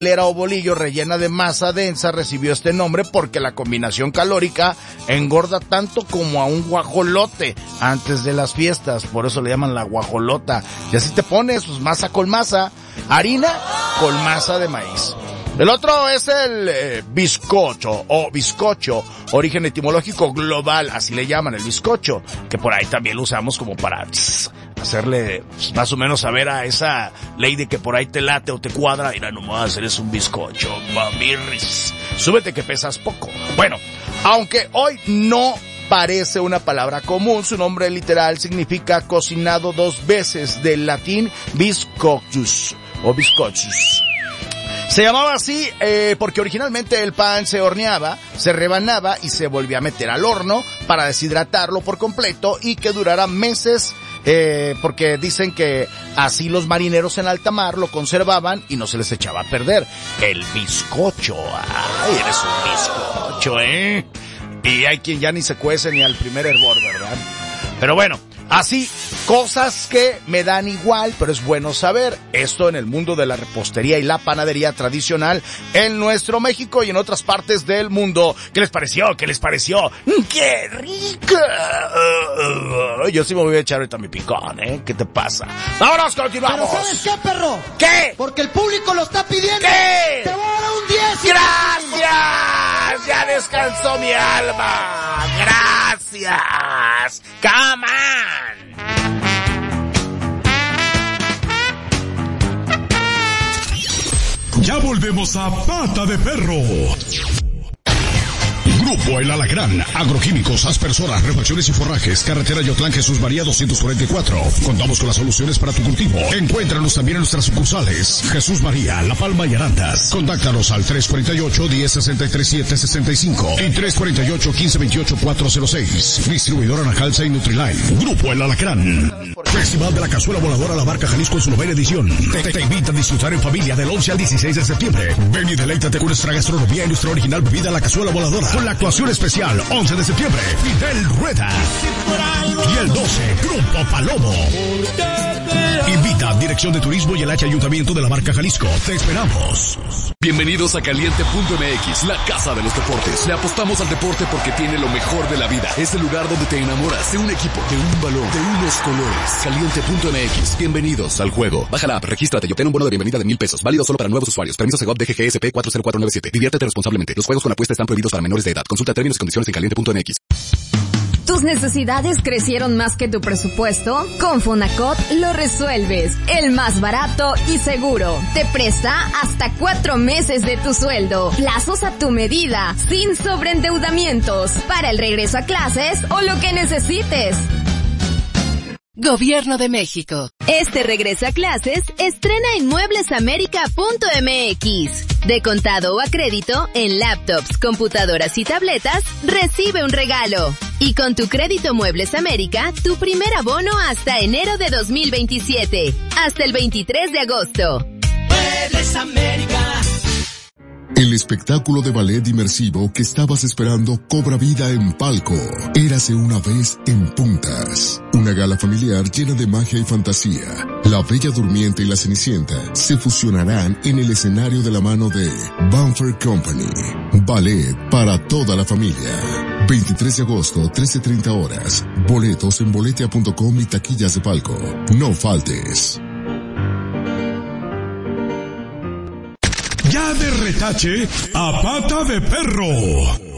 pastelera o bolillo rellena de masa densa recibió este nombre porque la combinación calórica engorda tanto como a un guajolote antes de las fiestas, por eso le llaman la guajolota. Y así te pones, pues, masa con masa, harina con masa de maíz. El otro es el bizcocho o bizcocho, origen etimológico global, así le llaman el bizcocho, que por ahí también lo usamos como para hacerle más o menos saber a esa ley de que por ahí te late o te cuadra. Mira nomás, eres un bizcocho, mamirris. Súbete que pesas poco. Bueno, aunque hoy no parece una palabra común, su nombre literal significa cocinado dos veces, del latín bizcochus o bizcochus. Se llamaba así porque originalmente el pan se horneaba, se rebanaba y se volvía a meter al horno para deshidratarlo por completo y que durara meses, porque dicen que así los marineros en alta mar lo conservaban y no se les echaba a perder. El bizcocho, ay, eres un bizcocho, Y hay quien ya ni se cuece ni al primer hervor, ¿verdad? Pero bueno, así, cosas que me dan igual, pero es bueno saber. Esto en el mundo de la repostería y la panadería tradicional en nuestro México y en otras partes del mundo. ¿Qué les pareció? ¿Qué les pareció? ¡Qué rica! Yo sí me voy a echar ahorita mi picón, ¿Qué te pasa? ¡Vámonos, continuamos! ¿Pero sabes qué, perro? ¿Qué? Porque el público lo está pidiendo. ¿Qué? ¡Te voy a dar un 10! ¡Gracias! ¡Ya descansó mi alma! ¡Gracias! ¡Come on! Ya volvemos a Pata de Perro. Grupo El Alacrán, agroquímicos, aspersoras, refacciones y forrajes, carretera Yotlán Jesús María 244. Contamos con las soluciones para tu cultivo. Encuéntranos también en nuestras sucursales Jesús María, La Palma y Arandas. Contáctanos al 348-1063-765 y 348-1528-406. Distribuidora Najalsa y Nutriline. Grupo El Alacrán. Festival de la Cazuela Voladora La Barca Jalisco en su 9ª edición. Te invita a disfrutar en familia del 11 al 16 de septiembre. Ven y deleítate con nuestra gastronomía y nuestra original bebida La Cazuela Voladora. Con la actuación especial 11 de septiembre, Fidel Rueda. Y el 12, Grupo Palomo. Invita Dirección de Turismo y el Ayuntamiento de La Barca Jalisco. Te esperamos. Bienvenidos a Caliente.mx, la casa de los deportes. Le apostamos al deporte porque tiene lo mejor de la vida. Es el lugar donde te enamoras de un equipo, de un balón, de unos colores. Caliente.mx. Bienvenidos al juego. Baja la app, regístrate y obtén un bono de bienvenida de $1,000. Válido solo para nuevos usuarios. Permiso Segov DGGSP 40497. Diviértete responsablemente. Los juegos con apuesta están prohibidos para menores de edad. Consulta términos y condiciones en Caliente.mx. ¿Tus necesidades crecieron más que tu presupuesto? Con Fonacot lo resuelves. El más barato y seguro. Te presta hasta 4 meses de tu sueldo. Plazos a tu medida, sin sobreendeudamientos. Para el regreso a clases o lo que necesites. Gobierno de México. Este regreso a clases estrena en mueblesamerica.mx. De contado o a crédito, en laptops, computadoras y tabletas, recibe un regalo. Y con tu crédito Muebles América, tu primer abono hasta enero de 2027. Hasta el 23 de agosto. Muebles América. El espectáculo de ballet inmersivo que estabas esperando cobra vida en Palco. Érase una vez en Puntas. Una gala familiar llena de magia y fantasía. La Bella Durmiente y la Cenicienta se fusionarán en el escenario de la mano de Bamford Company. Ballet para toda la familia. 23 de agosto, 13:30 horas. Boletos en boletia.com y taquillas de Palco. No faltes. Ya de retache a Pata de Perro.